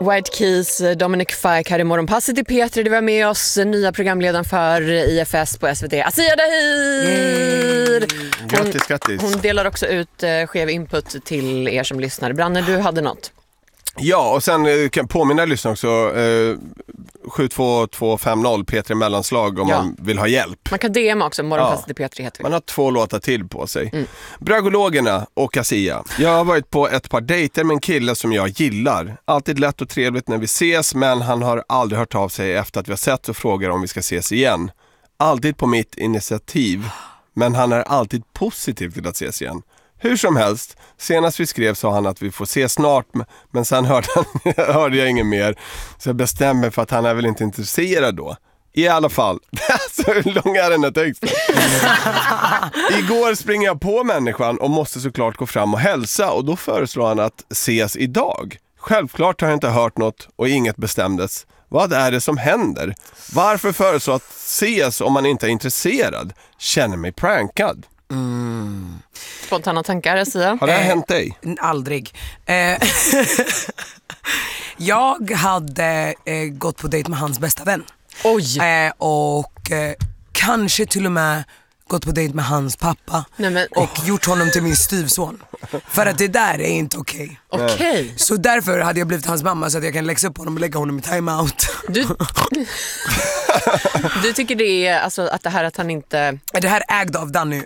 White Keys, Dominic Fike här i Morgonpasset i P3. Det var med oss nya programledaren för IFS på SVT, Asia Dahir. Grattis. Hon delar också ut skev input till er som lyssnar. Branne, du hade något? Ja, och sen kan jag påminna lyssna också 72250 P3 mellanslag om man vill ha hjälp. Man kan DM också, Morgonpasset i P3 heter vi. Man har 2 låtar till på sig. Bragologerna och Asia. Jag har varit på ett par dejter med en kille som jag gillar. Alltid lätt och trevligt när vi ses, men han har aldrig hört av sig efter att vi har sett och frågar om vi ska ses igen. Alltid på mitt initiativ, men han är alltid positiv till att ses igen. Hur som helst, senast vi skrev sa han att vi får se snart, men sen hörde jag inget mer. Så jag bestämde mig för att han är väl inte intresserad då. I alla fall, så lång är den här texten. Igår springer jag på människan och måste såklart gå fram och hälsa, och då föreslår han att ses idag. Självklart har jag inte hört något och inget bestämdes. Vad är det som händer? Varför föreslå att ses om man inte är intresserad? Känner mig prankad. Spontana tankar, Asia? Har det här hänt dig? Aldrig. Jag hade gått på dejt med hans bästa vän. Oj! Och kanske till och med gått på dejt med hans pappa. Nej, och gjort honom till min styvson. För att det där är inte okej. Okej. Så därför hade jag blivit hans mamma så att jag kan läxa upp honom och lägga honom i timeout. Du tycker det är alltså att det här att han inte... Det här är ägd av Danny.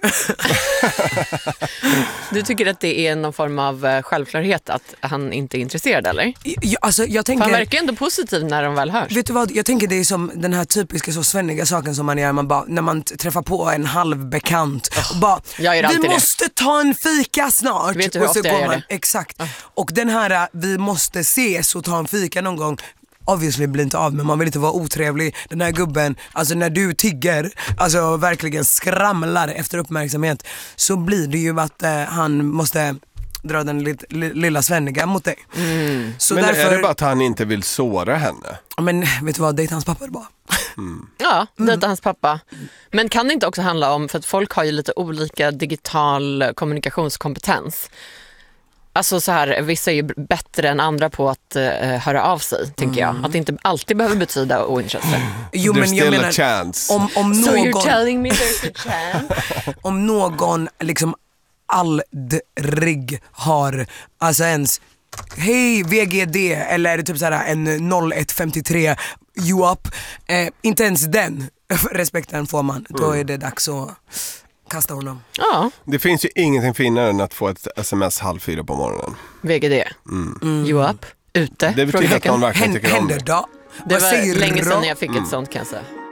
Du tycker att det är någon form av självklarhet att han inte är intresserad, eller? Jag tänker... Han verkar ändå positiv när de väl hörs. Vet du vad, jag tänker det är som den här typiska så svenniga saken som man gör när man träffar på en halvbekant och bara, vi måste ta en fika snart. Vet du hur och så ofta jag gör man, det? exakt. Och den här, vi måste ses och ta en fika någon gång. Obviously blir inte av, men man vill inte vara otrevlig. Den här gubben, alltså när du tigger, alltså verkligen skramlar efter uppmärksamhet, så blir det ju att han måste dra den lilla svenniga mot dig. Så men därför... är det bara att han inte vill såra henne? Men vet du vad, dejta hans pappa är bara. Ja, dejta hans pappa. Men kan det inte också handla om, för att folk har ju lite olika digital kommunikationskompetens. Alltså så här, vissa är ju bättre än andra på att höra av sig, tänker jag. Att det inte alltid behöver betyda ointresse. Jo, men jag menar, chance. Om någon, so you're telling me there's a chance? Om någon liksom aldrig har, alltså ens hej VGD eller typ såhär en 0153 you up, inte ens den respekten får man. Då är det dags att kasta honom. Ja. Det finns ju ingenting finare än att få ett sms 3:30 på morgonen. VGD. You up? Ute? Det betyder att någon verkligen tycker om Händer då? Det var länge sedan då? jag fick ett sånt, kan jag säga.